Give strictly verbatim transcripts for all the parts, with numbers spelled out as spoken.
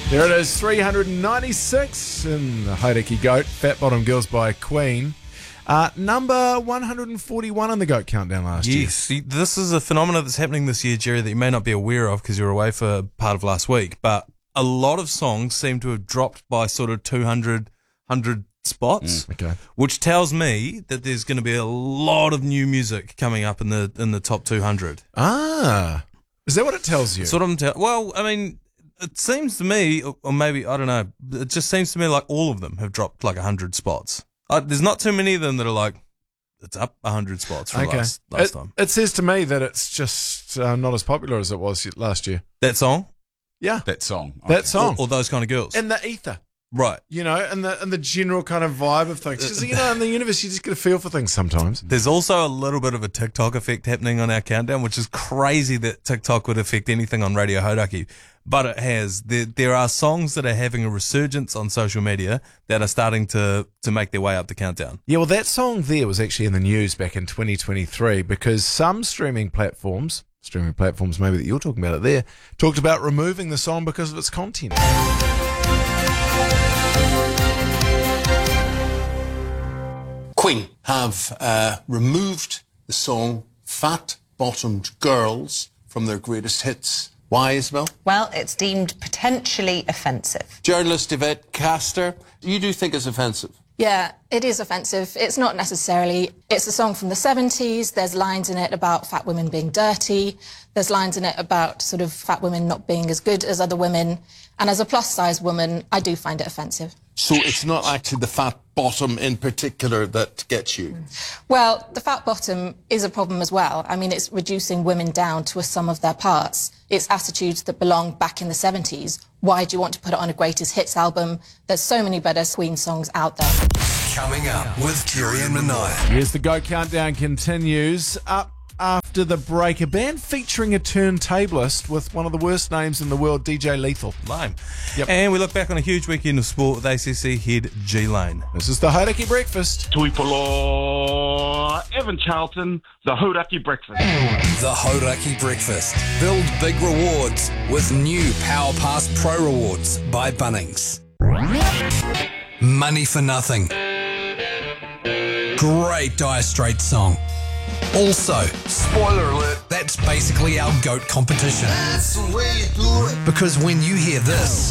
There it is, three hundred ninety-six in the Hauraki Goat, Fat Bottom Girls by Queen. Uh, number one hundred forty-one on the Goat Countdown last year. Yes, this is a phenomenon that's happening this year, Jerry, that you may not be aware of because you were away for part of last week, but a lot of songs seem to have dropped by sort of two hundred, one hundred spots, Mm, okay. which tells me that there's going to be a lot of new music coming up in the in the top two hundred. Ah, is that what it tells you? That's what I'm tell- Well, I mean, it seems to me, or maybe, I don't know, it just seems to me like all of them have dropped like one hundred spots. Uh, there's not too many of them that are like, it's up one hundred spots from Okay. last, last it, time. it says to me that it's just uh, not as popular as it was last year. That song? Yeah, That song. that Okay. song. Or, or those kind of girls? In the ether, Right. you know, and the and the general kind of vibe of things. 'Cause, you know, in the universe, you just get a feel for things sometimes. There's also a little bit of a TikTok effect happening on our countdown, which is crazy that TikTok would affect anything on Radio Hauraki. But it has. There, there are songs that are having a resurgence on social media that are starting to, to make their way up the countdown. Yeah, well, that song there was actually in the news back in twenty twenty-three because some streaming platforms, streaming platforms maybe that you're talking about it there, talked about removing the song because of its content. Queen have uh, removed the song Fat Bottomed Girls from their greatest hits. Why, Isabel? Well, it's deemed potentially offensive. Journalist Yvette Caster, you do think it's offensive? Yeah, it is offensive. It's not necessarily. It's a song from the seventies. There's lines in it about fat women being dirty. There's lines in it about sort of fat women not being as good as other women. And as a plus-size woman, I do find it offensive. So it's not actually the fat bottom in particular that gets you? Well, the fat bottom is a problem as well. I mean, it's reducing women down to a sum of their parts. It's attitudes that belong back in the seventies. Why do you want to put it on a greatest hits album? There's so many better Queen songs out there. Coming up with Jerry and Manaya. Yes, the Go Countdown continues. Up after the break, a band featuring a turntablist with one of the worst names in the world, D J Lethal. Lame. Yep. And we look back on a huge weekend of sport with A C C head G Lane. This is the Hauraki Breakfast. Tuipolo, Evan Charlton, the Hauraki Breakfast. The Hauraki Breakfast. Build big rewards with new Power Pass Pro Rewards by Bunnings. Money for Nothing. Great Dire Straits song. Also, spoiler alert, that's basically our goat competition. That's the way you do it. Because when you hear this,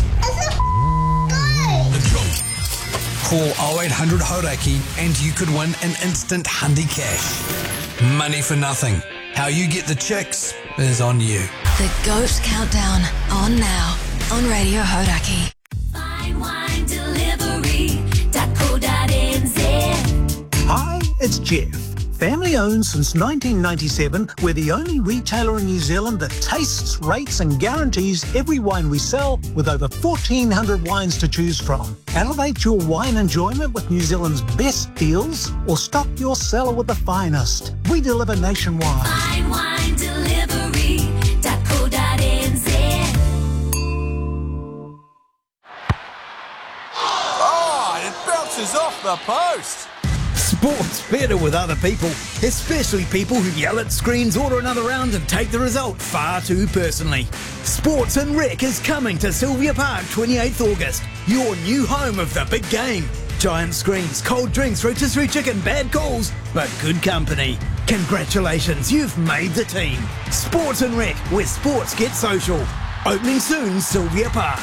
call oh eight hundred Hauraki and you could win an instant Hundi cash. Money for Nothing. How you get the chicks is on you. The Goat Countdown, on now, on Radio Hauraki. Fine wine delivery dot co dot n z. Hi, it's Jeff. Family owned since nineteen ninety-seven, we're the only retailer in New Zealand that tastes, rates and guarantees every wine we sell with over fourteen hundred wines to choose from. Elevate your wine enjoyment with New Zealand's best deals or stock your cellar with the finest. We deliver nationwide. Fine wine delivery dot co dot n z. Oh, it bounces off the post. Sport's better with other people, especially people who yell at screens, order another round and take the result far too personally. Sports and Rec is coming to Sylvia Park twenty-eighth August, your new home of the big game. Giant screens, cold drinks, rotisserie chicken, bad calls, but good company. Congratulations, you've made the team. Sports and Rec, where sports get social. Opening soon, Sylvia Park.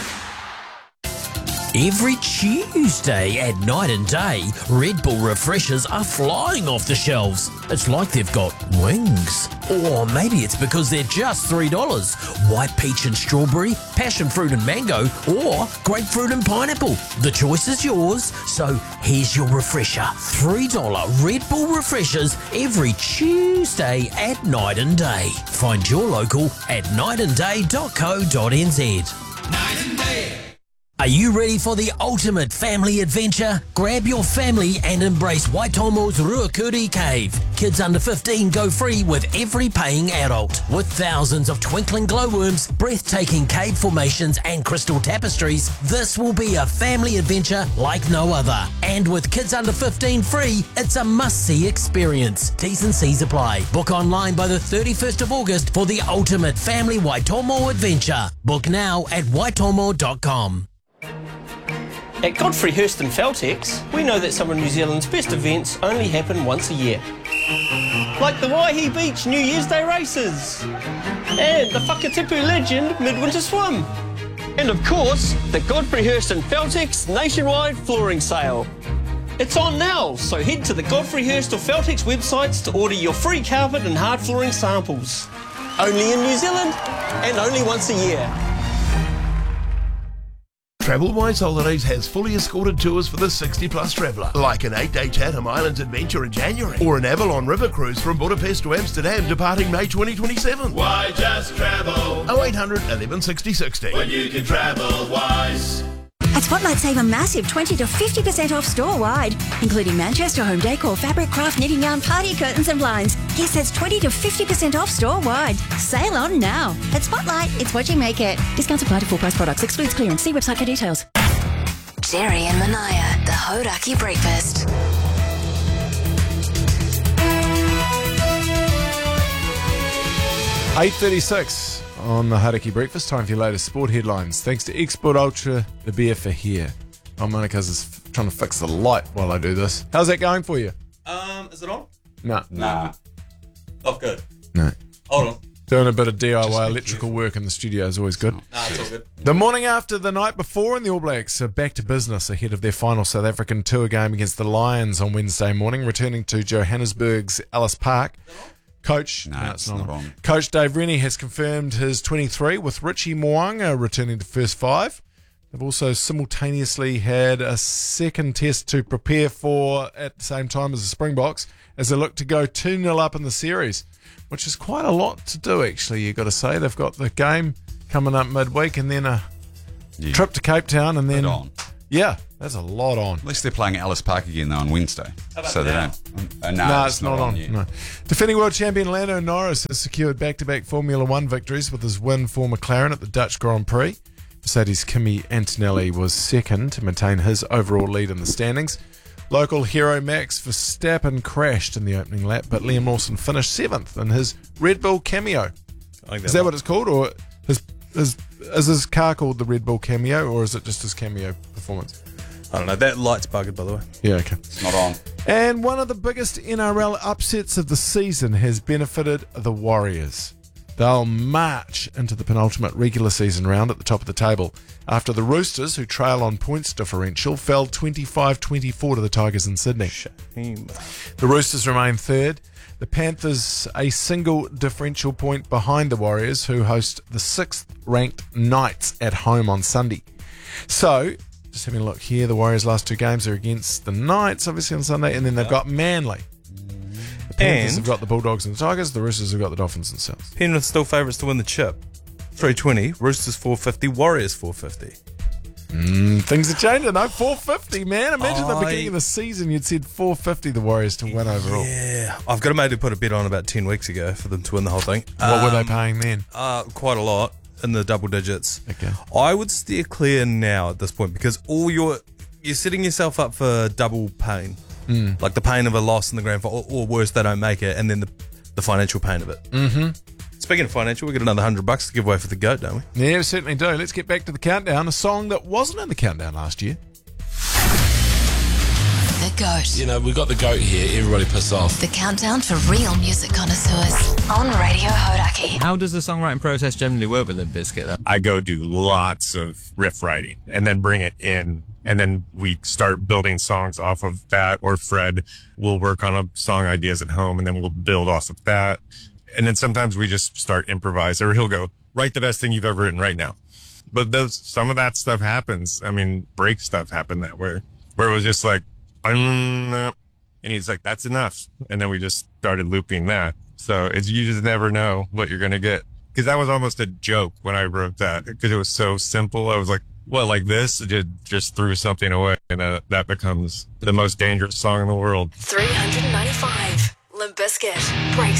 Every Tuesday at Night and Day, Red Bull refreshers are flying off the shelves. It's like they've got wings. Or maybe it's because they're just three dollars. White peach and strawberry, passion fruit and mango, or grapefruit and pineapple. The choice is yours, so here's your refresher. three dollars Red Bull refreshers every Tuesday at Night and Day. Find your local at night and day dot co dot n z. Night and Day. Are you ready for the ultimate family adventure? Grab your family and embrace Waitomo's Ruakuri Cave. Kids under fifteen go free with every paying adult. With thousands of twinkling glowworms, breathtaking cave formations and crystal tapestries, this will be a family adventure like no other. And with kids under fifteen free, it's a must-see experience. T's and C's apply. Book online by the thirty-first of August for the ultimate family Waitomo adventure. Book now at waitomo dot com. At Godfrey Hurston Feltex, we know that some of New Zealand's best events only happen once a year. Like the Waihi Beach New Year's Day races, and the Whakatipu Legend Midwinter Swim, and of course, the Godfrey Hurston Feltex nationwide flooring sale. It's on now, so head to the Godfrey Hurston Feltex websites to order your free carpet and hard flooring samples. Only in New Zealand, and only once a year. TravelWise Holidays has fully escorted tours for the sixty plus traveller, like an eight day Chatham Islands adventure in January, or an Avalon River cruise from Budapest to Amsterdam departing May twenty twenty-seven. Why just travel? oh eight hundred, eleven sixty, sixty. When you can travel wise. At Spotlight, save a massive twenty to fifty percent off store-wide, including Manchester home decor, fabric, craft, knitting yarn, party curtains and blinds. Yes, that's twenty to fifty percent off store-wide. Sail on now. At Spotlight, it's what you make it. Discounts apply to full-price products. Excludes clearance. See website for details. Jerry and Manaya, the Hodaki Breakfast. eight thirty-six on the Hodaki Breakfast. Time for your latest sport headlines. Thanks to Export Ultra, the beer for here. Oh, Monica's is trying to fix the light while I do this. How's that going for you? Um, is it on? No. Nah. Oh, good. No. Hold on. Doing a bit of D I Y electrical work in the studio is always good. Nah, it's all good. The morning after the night before, and the All Blacks are back to business ahead of their final South African tour game against the Lions on Wednesday morning, returning to Johannesburg's Ellis Park. Coach, no, no it's not on. Coach Dave Rennie has confirmed his twenty-three, with Richie Mo'unga returning to first five. They've also simultaneously had a second test to prepare for at the same time as the Springboks, as they look to go two nil up in the series, which is quite a lot to do, actually, you've got to say. They've got the game coming up midweek and then a yeah. trip to Cape Town and then... on. Yeah, that's a lot on. At least they're playing at Ellis Park again, though, on Wednesday. So they don't... Uh, no, no, it's, it's not, not on, on. yet. No. Defending world champion Lando Norris has secured back-to-back Formula One victories with his win for McLaren at the Dutch Grand Prix. Mercedes' Kimi Antonelli was second to maintain his overall lead in the standings. Local hero Max Verstappen crashed in the opening lap, but Liam Lawson finished seventh in his Red Bull Cameo. Is that what it's called, or his, his, is his car called the Red Bull Cameo, or is it just his cameo performance? I don't know. That light's bugged, by the way. Yeah, okay. It's not on. And one of the biggest N R L upsets of the season has benefited the Warriors. They'll march into the penultimate regular season round at the top of the table after the Roosters, who trail on points differential, fell twenty-five twenty-four to the Tigers in Sydney. Shame. The Roosters remain third. The Panthers a single differential point behind the Warriors, who host the sixth-ranked Knights at home on Sunday. So, just having a look here, the Warriors' last two games are against the Knights, obviously on Sunday, and then they've got Manly. The Panthers And- have got the Bulldogs and the Tigers, the Roosters have got the Dolphins and Souths. Penrith still favourites to win the chip. three twenty, Roosters four fifty, Warriors four fifty. Mm, things are changing, no? four fifty, man. Imagine the I- beginning of the season, you'd said four fifty the Warriors to win overall. Yeah, I've got a mate who put a bet on about ten weeks ago for them to win the whole thing. What were they Um, paying then? Uh, quite a lot, in the double digits. Okay. I would steer clear now at this point, because all your you're setting yourself up for double pain. Mm. Like the pain of a loss in the grand final, or, or worse, they don't make it, and then the, the financial pain of it. Mm-hmm. Speaking of financial, we got another hundred bucks to give away for the goat, don't we? Yeah, we certainly do. Let's get back to the countdown, a song that wasn't in the countdown last year. The GOAT. You know, we've got the goat here. Everybody piss off. The countdown for real music connoisseurs on Radio Hodaki. How does the songwriting process generally work with Limp Bizkit, though? I go do lots of riff writing and then bring it in. And then we start building songs off of that. Or Fred will work on a song ideas at home and then we'll build off of that. And then sometimes we just start improvise, or he'll go, write the best thing you've ever written right now. But those, some of that stuff happens. I mean, break stuff happened that way, where it was just like, and he's like, that's enough. And then we just started looping that. So it's, you just never know what you're going to get. Cause that was almost a joke when I wrote that, because it was so simple. I was like, Well, like this, it just threw something away, and uh, that becomes the most dangerous song in the world. three hundred ninety-five. Limp Bizkit breaks